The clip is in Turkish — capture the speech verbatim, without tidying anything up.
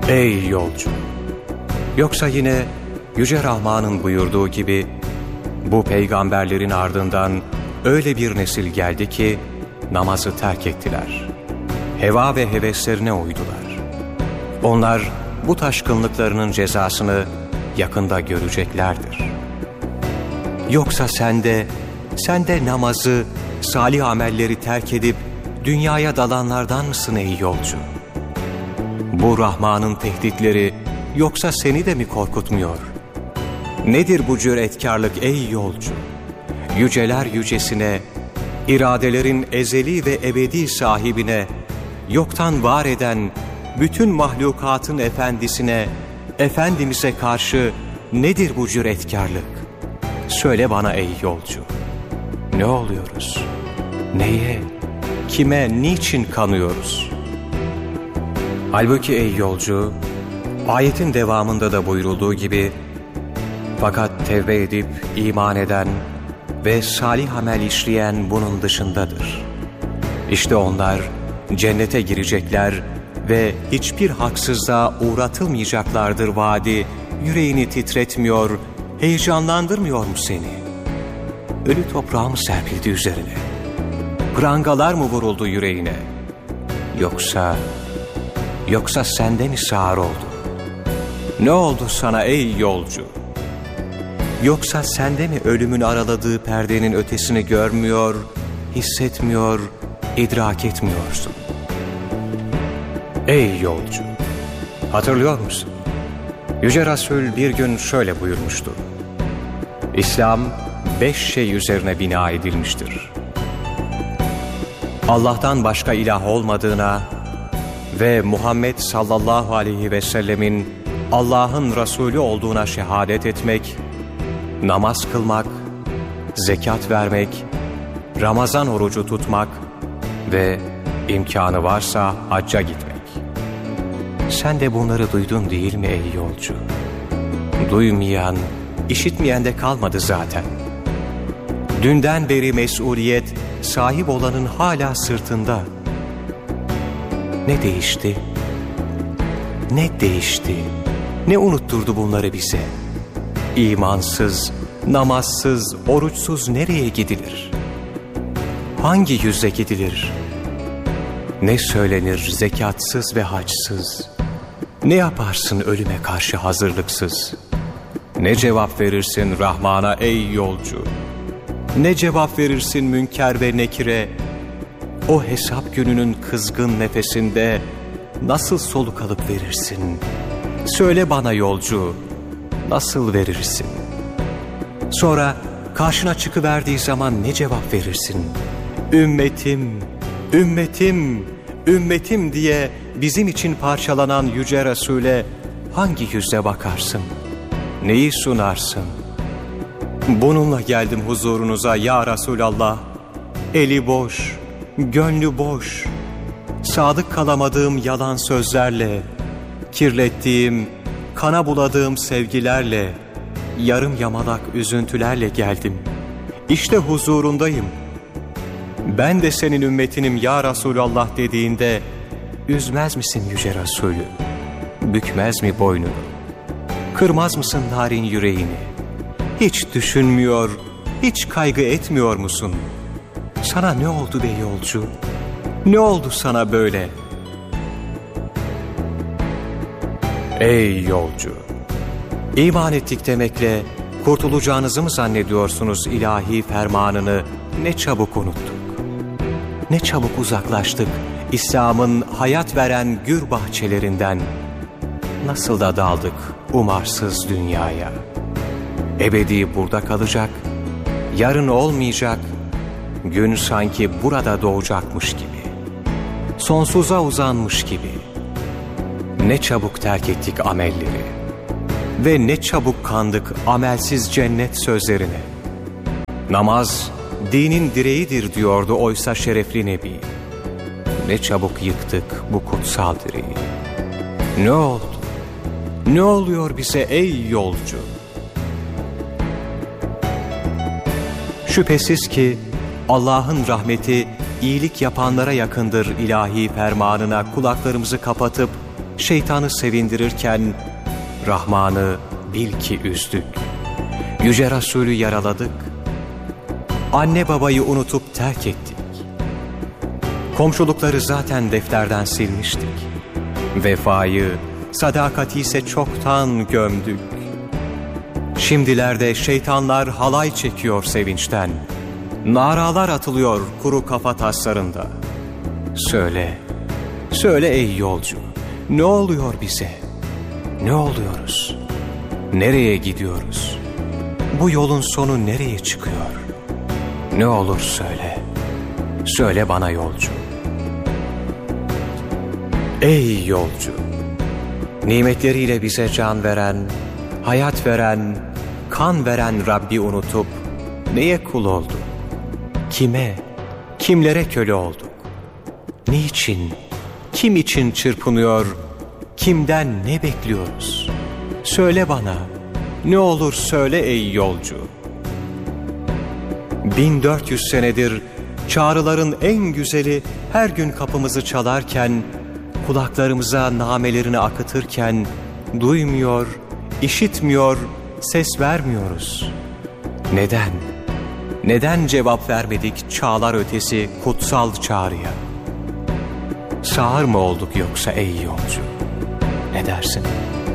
Ey yolcu! Yoksa yine Yüce Rahman'ın buyurduğu gibi bu peygamberlerin ardından öyle bir nesil geldi ki namazı terk ettiler. Heva ve heveslerine uydular. Onlar bu taşkınlıklarının cezasını yakında göreceklerdir. Yoksa sen de, sen de namazı, salih amelleri terk edip dünyaya dalanlardan mısın ey yolcu? Bu Rahman'ın tehditleri yoksa seni de mi korkutmuyor? Nedir bu cüretkarlık ey yolcu? Yüceler yücesine, iradelerin ezeli ve ebedi sahibine, yoktan var eden bütün mahlukatın efendisine, Efendimiz'e karşı nedir bu cüretkarlık? Söyle bana ey yolcu. Ne oluyoruz? Neye, kime, niçin kanıyoruz? Halbuki ey yolcu, ayetin devamında da buyurulduğu gibi, fakat tevbe edip iman eden ve salih amel işleyen bunun dışındadır. İşte onlar cennete girecekler ve hiçbir haksızlığa uğratılmayacaklardır vaadi, yüreğini titretmiyor, heyecanlandırmıyor mu seni? Ölü toprağı mı serpildi üzerine? Prangalar mı vuruldu yüreğine? Yoksa, yoksa sende mi sağır oldu? Ne oldu sana ey yolcu? Yoksa sende mi ölümün araladığı perdenin ötesini görmüyor, hissetmiyor, idrak etmiyorsun? Ey yolcu! Hatırlıyor musun? Yüce Resul bir gün şöyle buyurmuştu. İslam beş şey üzerine bina edilmiştir. Allah'tan başka ilah olmadığına ve Muhammed sallallahu aleyhi ve sellemin Allah'ın Resulü olduğuna şehadet etmek, namaz kılmak, zekat vermek, Ramazan orucu tutmak ve imkanı varsa hacca gitmek. Sen de bunları duydun değil mi ey yolcu? Duymayan, işitmeyen de kalmadı zaten. Dünden beri mesuliyet sahip olanın hala sırtında. Ne değişti? Ne değişti? Ne unutturdu bunları bize? İmansız, namazsız, oruçsuz nereye gidilir? Hangi yüzle gidilir? Ne söylenir zekatsız ve haçsız? Ne yaparsın ölüme karşı hazırlıksız? Ne cevap verirsin Rahman'a ey yolcu? Ne cevap verirsin münker ve nekire? O hesap gününün kızgın nefesinde nasıl soluk alıp verirsin? Söyle bana yolcu, nasıl verirsin? Sonra karşına çıkıverdiği zaman ne cevap verirsin? Ümmetim, ümmetim, ümmetim diye bizim için parçalanan Yüce Resul'e hangi yüzle bakarsın? Neyi sunarsın? Bununla geldim huzurunuza ya Resulallah. Eli boş, gönlü boş, sadık kalamadığım yalan sözlerle, kirlettiğim, kana buladığım sevgilerle, yarım yamalak üzüntülerle geldim. İşte huzurundayım. Ben de senin ümmetinim ya Resulallah dediğinde, üzmez misin Yüce Resulü? Bükmez mi boynunu? Kırmaz mısın narin yüreğini? Hiç düşünmüyor, hiç kaygı etmiyor musun? Sana ne oldu be yolcu? Ne oldu sana böyle? Ey yolcu! İman ettik demekle kurtulacağınızı mı zannediyorsunuz ilahi fermanını? Ne çabuk unuttuk. Ne çabuk uzaklaştık İslam'ın hayat veren gür bahçelerinden. Nasıl da daldık umarsız dünyaya. Ebedi burada kalacak, yarın olmayacak, gün sanki burada doğacakmış gibi, sonsuza uzanmış gibi. Ne çabuk terk ettik amelleri ve ne çabuk kandık amelsiz cennet sözlerine. Namaz dinin direğidir diyordu oysa şerefli Nebi. Ne çabuk yıktık bu kutsal direği. Ne oldu? Ne oluyor bize ey yolcu? Şüphesiz ki Allah'ın rahmeti iyilik yapanlara yakındır ilahi fermanına kulaklarımızı kapatıp şeytanı sevindirirken Rahman'ı bil ki üzdük. Yüce Resulü yaraladık. Anne babayı unutup terk ettik. Komşulukları zaten defterden silmiştik. Vefayı, sadakati ise çoktan gömdük. Şimdilerde şeytanlar halay çekiyor sevinçten. Naralar atılıyor kuru kafa taslarında. Söyle, söyle ey yolcu, ne oluyor bize? Ne oluyoruz? Nereye gidiyoruz? Bu yolun sonu nereye çıkıyor? Ne olur söyle, söyle bana yolcu. Ey yolcu! Nimetleriyle bize can veren, hayat veren, kan veren Rabbi unutup neye kul olduk? Kime, kimlere köle olduk? Niçin, kim için çırpınıyor, kimden ne bekliyoruz? Söyle bana, ne olur söyle ey yolcu. bin dört yüz senedir çağrıların en güzeli her gün kapımızı çalarken, kulaklarımıza namelerini akıtırken, duymuyor, işitmiyor, ses vermiyoruz. Neden? Neden cevap vermedik çağlar ötesi kutsal çağrıya? Sağır mı olduk yoksa ey yolcu? Ne dersin?